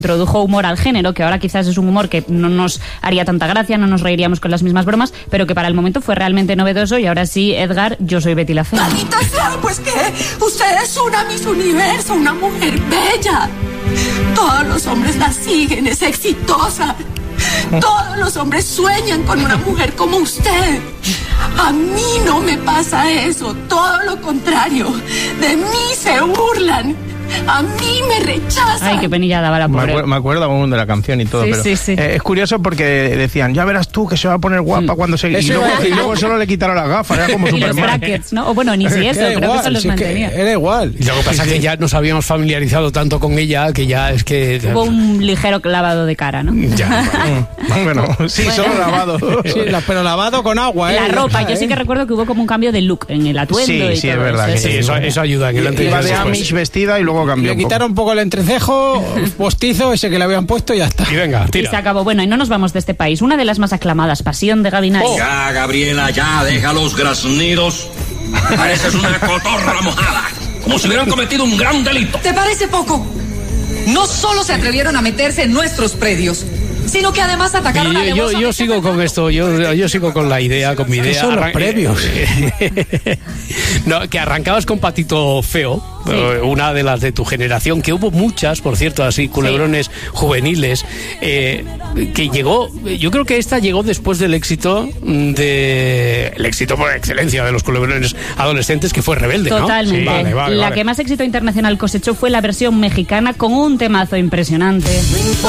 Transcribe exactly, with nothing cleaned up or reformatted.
introdujo humor al género, que ahora quizás es un humor que no nos haría tanta gracia, no nos reiríamos con las mismas bromas, pero que para el momento fue realmente novedoso. Y ahora sí, Edgar, yo soy Betty la Fea. ¡Maldita sea! Pues que usted es una Miss Universo, una mujer bella. Todos los hombres la siguen, es exitosa. Todos los hombres sueñan con una mujer como usted. A mí no me pasa eso, todo lo contrario. De mí se burlan. A mí me rechazan. Ay, qué penilla daba la pobre. Me, acuer- me acuerdo aún de la canción y todo, Sí, pero sí, sí. eh, es curioso porque decían, ya verás tú que se va a poner guapa mm. cuando se... Y Eso luego, iba- y luego solo le quitaron las gafas, era como Y los Superman. brackets, ¿no? O bueno, ni si eso, Era creo que igual, eso los si es que mantenía. era igual. Y lo que pasa es que ya nos habíamos familiarizado tanto con ella que ya es que... Hubo un ligero lavado de cara, ¿no? Ya, Bueno, sí, Bueno. solo lavado. sí, la- pero lavado con agua, ¿eh? La ropa, yo sí que ¿eh? recuerdo que hubo como un cambio de look en el atuendo Sí, y sí, todo es verdad eso. que Sí, eso, eso ayuda en el antes y Iba el de después. Amish vestida y luego cambió Le un poco. quitaron un poco el entrecejo postizo, ese que le habían puesto y ya está. Y venga, Y se tira. acabó. Bueno, y no nos vamos de este país. Una de las más aclamadas, Pasión de Gavilanes. Oh. Ya, Gabriela, ya, deja los graznidos. Pareces una cotorra mojada. Como si hubieran cometido un gran delito. ¿Te parece poco? No solo se atrevieron a meterse en nuestros predios, sino que además atacaron Yo, yo, alevosamente yo sigo con esto, yo, yo sigo con la idea, con mi idea. ¿Qué son los Arran- previos? No, que arrancabas con Patito Feo, eh, una de las de tu generación, que hubo muchas, por cierto, así, culebrones juveniles, eh, que llegó, yo creo que esta llegó después del éxito de, el éxito por excelencia de los culebrones adolescentes, que fue Rebelde, ¿no? Totalmente. Sí, vale, vale, la vale. que más éxito internacional cosechó fue la versión mexicana con un temazo impresionante. No